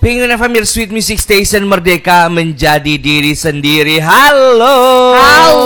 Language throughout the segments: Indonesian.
Pengen FM your sweet music station, merdeka menjadi diri sendiri. Halo.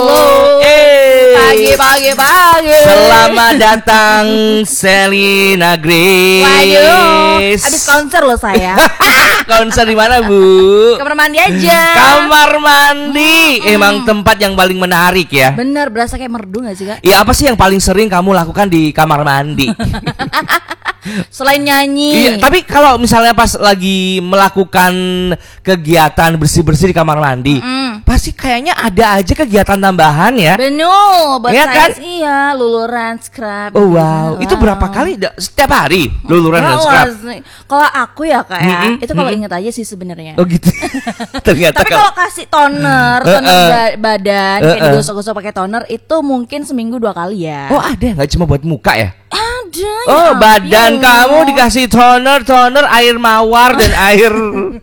Pagi. Selamat datang Selina Grace. Waduh, abis konser loh saya. Konser di mana, Bu? Kamar mandi aja. Kamar mandi. Emang tempat yang paling menarik ya. Bener, berasa kayak merdu gak sih, Kak? Iya, apa sih yang paling sering kamu lakukan di kamar mandi? Selain nyanyi. Iya, tapi kalau misalnya pas lagi melakukan kegiatan bersih-bersih di kamar mandi, pasti kayaknya ada aja kegiatan tambahan ya. Bener, buat Iya saya kan? sih iya, luluran, scrub. Oh wow, itu berapa kali? Setiap hari luluran dan scrub? Kalau aku ya Kak ya, itu kalau inget aja sih sebenarnya. Oh gitu. Ternyata Tapi kalau kasih toner badan, kayak digosok-gosok pakai toner, itu mungkin seminggu 2 kali ya. Oh ada, nggak cuma buat muka ya? Ada. Oh ya badan ampun. kamu dikasih toner, air mawar dan air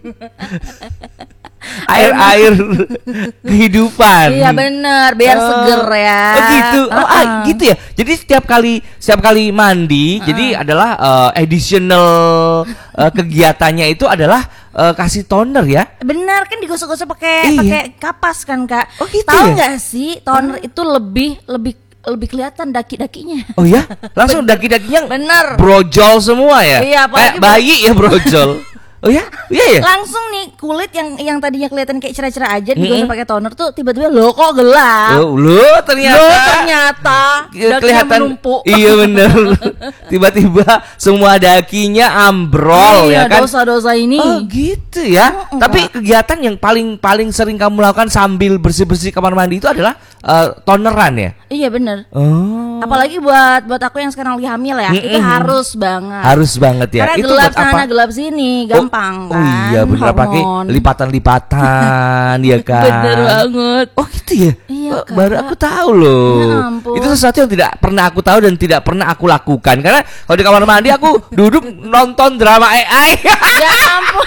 kehidupan. Iya bener, biar seger ya. Oh gitu. Gitu ya. Jadi setiap kali mandi, jadi adalah additional kegiatannya itu adalah kasih toner ya. Bener kan, digosok-gosok pakai kapas kan Kak. Oh gitu. Tahu ya? nggak sih toner itu lebih kelihatan daki-dakinya. Oh ya, langsung daki-dakinya Bener. brojol semua ya. Iya, apalagi kayak bayi ya brojol. Oh ya, iya ya. Langsung nih kulit yang tadinya kelihatan kayak cerah-cerah aja digosok pakai toner tuh tiba-tiba loh kok gelap. Ternyata dakinya kelihatan menumpuk. Iya bener. Tiba-tiba semua dakinya ambrol ya kan. Dosa-dosa ini. Oh gitu ya. Tapi kegiatan yang paling sering kamu lakukan sambil bersih-bersih kamar mandi itu adalah toneran ya. Iya bener. Oh. Apalagi buat aku yang sekarang lagi hamil ya, itu harus banget. Harus banget ya. Karena Itu gelap buat apa? sana gelap sini, gampang Oh kan. iya bener, pakai hormon. lipatan-lipatan ya kan. Bener banget. Oh gitu ya. Iya, Oh, Kak. baru aku tahu loh. Ya ampun. Itu sesuatu yang tidak pernah aku tahu dan tidak pernah aku lakukan. Karena kalau di kamar mandi aku duduk nonton drama AI. Ya ampun.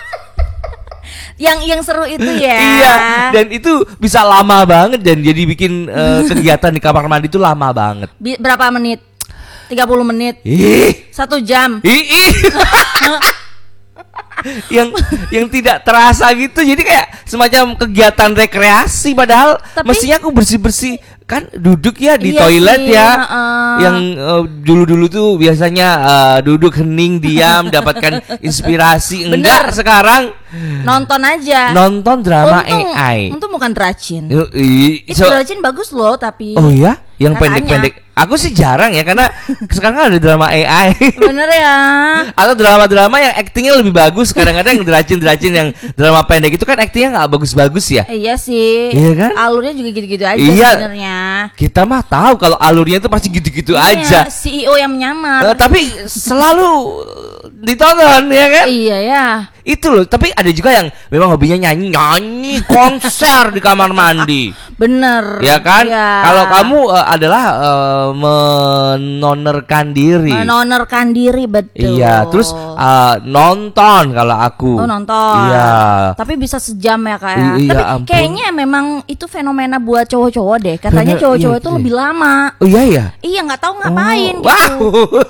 Yang seru itu ya. Iya. Dan itu bisa lama banget dan jadi bikin kegiatan di kamar mandi itu lama banget. Berapa menit? 30 menit. Ih. 1 jam. yang tidak terasa gitu, jadi kayak semacam kegiatan rekreasi padahal mestinya aku bersih-bersih kan, duduk ya di Iya toilet sih, ya. Yang dulu tuh biasanya duduk hening diam dapatkan inspirasi. Enggak, sekarang Nonton aja. nonton drama AI. Untung bukan Dracin. Itu So, Dracin bagus loh tapi. oh ya, yang Katanya. pendek-pendek. Aku sih jarang ya karena sekarang kan ada drama AI. Bener ya. Atau drama-drama yang aktingnya lebih bagus. Kadang-kadang yang dracin yang drama pendek itu kan aktingnya nggak bagus-bagus ya. Iya sih. Iya kan? Alurnya juga gitu-gitu aja Iya. sebenarnya. Kita mah tahu kalau alurnya itu pasti gitu-gitu aja. CEO yang menyamar. Tapi selalu ditonton ya kan? Iya ya. Itu loh. Tapi ada juga yang memang hobinya nyanyi konser di kamar mandi. Bener. Ya kan? Ya. Kalau kamu adalah menonerkan diri. Menonerkan diri, betul. Iya, terus nonton kalau aku. Oh, nonton. Iya. Tapi bisa sejam ya Kak ya. Iya, Tapi ampun. kayaknya memang itu fenomena buat cowok-cowok deh. Katanya Bener, cowok-cowok iya, itu iya. lebih lama. Oh iya ya. Iya, nggak tahu ngapain Oh, wow. gitu.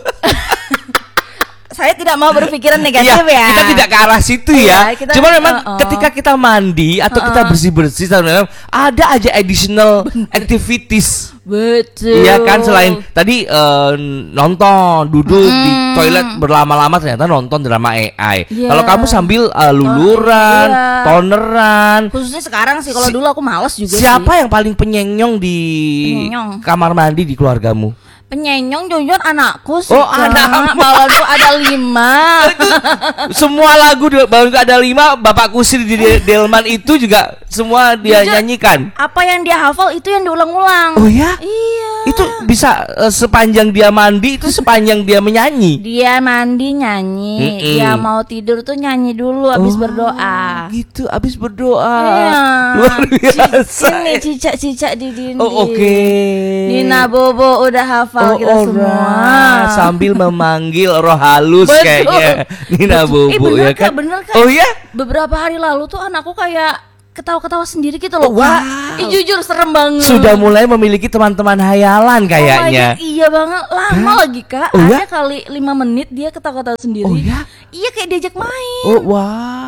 Saya tidak mau berpikiran negatif Iya, ya. kita tidak ke arah situ Iya, ya. kita- Cuma memang ketika kita mandi atau kita bersih-bersih, ada aja additional activities. Betul. Iya kan, selain tadi nonton, duduk di toilet berlama-lama, ternyata nonton drama AI. Iya. Kalau kamu sambil luluran, Iya. toneran. Khususnya sekarang sih, kalau dulu aku malas juga Siapa sih. yang paling penyenyong di Penyenyong. kamar mandi di keluargamu? Penyenyong jujur anakku sih. Oh, Kak. anak. Malah tuh ada 5. Semua lagu baru ada 5, Bapak Kusir di Delman itu juga semua dia Jujur, nyanyikan. Apa yang dia hafal itu yang diulang-ulang. Oh ya? Iya. Itu bisa sepanjang dia mandi, itu sepanjang dia menyanyi. Dia mandi nyanyi, dia mau tidur tuh nyanyi dulu habis berdoa. Gitu, abis berdoa. Iya. Luar biasa. Ini cicak-cicak di dinding. Oh oke. Nina Bobo udah hafal kita semua. alright. Sambil memanggil roh halus Betul. kayaknya Nina Bobo bener ya Kak, kan? bener Kak. Oh ya? Beberapa hari lalu tuh anakku kayak ketawa-ketawa sendiri gitu loh. Wow. Kak. Jujur serem banget. Sudah mulai memiliki teman-teman hayalan kayaknya. Oh my God, iya banget. Lama lagi Kak. Oh, Ada ya? kali 5 menit dia ketawa-ketawa sendiri. Oh, ya? Iya kayak diajak main. Oh wow.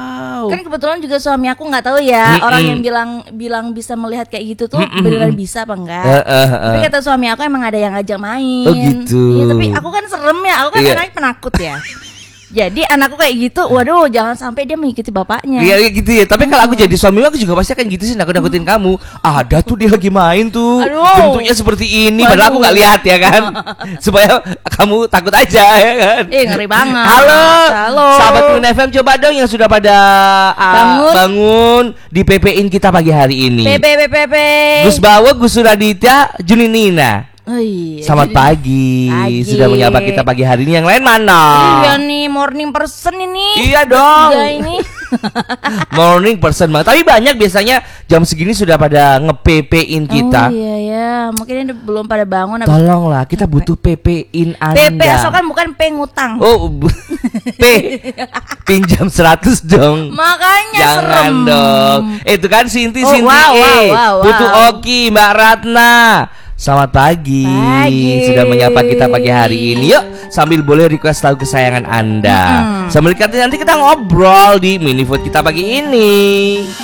tahu. Kan kebetulan juga suami aku nggak tahu ya orang yang bilang bisa melihat kayak gitu tuh beneran bisa apa enggak. Tapi kata suami aku emang ada yang ngajak main. Oh gitu. Ya, tapi aku kan serem ya, aku kan anaknya penakut ya. Jadi anakku kayak gitu, waduh jangan sampai dia mengikuti bapaknya. Iya gitu ya. Tapi kalau aku jadi suami aku juga pasti akan gitu sih, nakut-nakutin kamu. Ada tuh dia lagi main tuh. Aduh. Bentuknya seperti ini, padahal aku nggak lihat ya kan. Supaya kamu takut aja ya kan. Ngeri banget. Halo. Sahabat Twin FM, coba dong yang sudah pada bangun di PP-in kita pagi hari ini. PP. Gus Bawo, Gus Suraditya, Juninina. Oh iya. Selamat pagi. Sudah menyapa kita pagi hari ini. Yang lain mana? Iya nih, morning person ini. Iya dong. Iya ini. Morning person banget. Tapi banyak biasanya jam segini sudah pada nge-PP-in kita. Oh iya ya, mungkin ini belum pada bangun. Tolonglah, kita butuh PP-in Anda. PP asalkan bukan P ngutang. Oh, P. Pinjam 100 dong. Makanya jangan serem dong. Itu kan Sinti. Wow. Butuh Oki, Mbak Ratna. Selamat pagi. Sudah menyapa kita pagi hari ini. Yuk, sambil boleh request lagu kesayangan Anda. Sambil nanti kita ngobrol di Mini Food kita pagi ini.